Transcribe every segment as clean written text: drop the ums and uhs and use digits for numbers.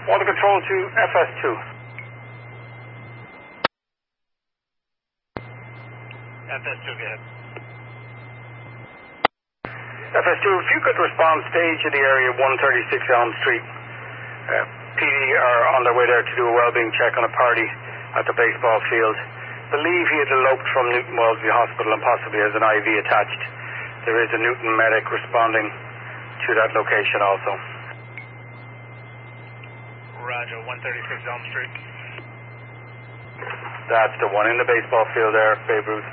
Water control to FS2. FS2, go ahead. FS2, if you could respond stage in the area 136 Elm Street. PD are on their way there to do a well-being check on a party at the baseball field. Believe he had eloped from Newton Wellesley Hospital and possibly has an IV attached. There is a Newton medic responding to that location also. Roger, 136 Elm Street. That's the one in the baseball field there, Babe Ruth.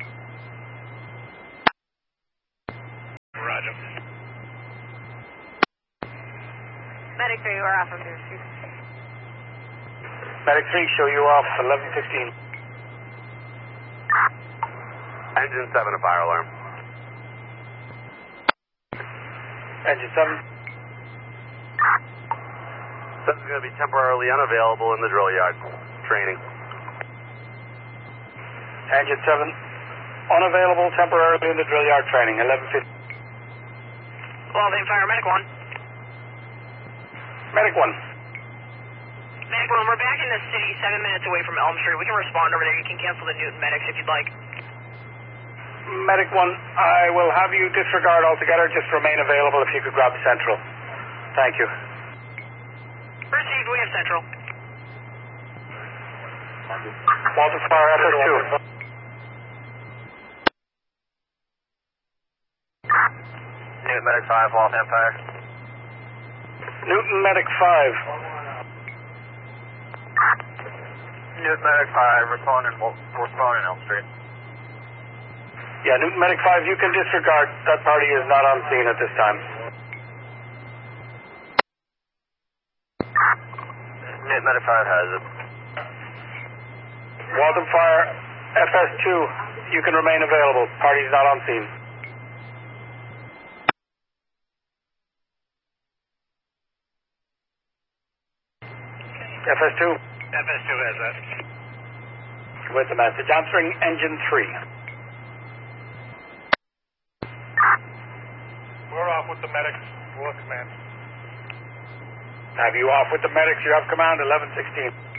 Roger. Medic 3, we're off of your street. Medic 3, show you off 11:15. Engine 7, a fire alarm. Engine 7. 7 is going to be temporarily unavailable in the drill yard. Training. Engine 7, unavailable temporarily in the drill yard training, 11:15. Well, then fire Medic 1. Medic 1. Medic 1, we're back in the city, 7 minutes away from Elm Street. We can respond over there. You can cancel the Newton medics if you'd like. Medic 1, I will have you disregard altogether. Just remain available if you could grab Central. Thank you. Received, we have Central. Walter Fire, FS2. Newton Medic 5, Waltham Empire. Newton Medic 5. Newton Medic 5, responding Elm Street. Yeah, Newton Medic 5, you can disregard. That party is not on scene at this time. Newton Medic 5 has it. Waltham Fire, FS2, you can remain available. Party's not on scene. FS2. FS2 has that. With the message. Answering engine 3. We're off with the medics. We'll command. Have you off with the medics? You have command, 11:16.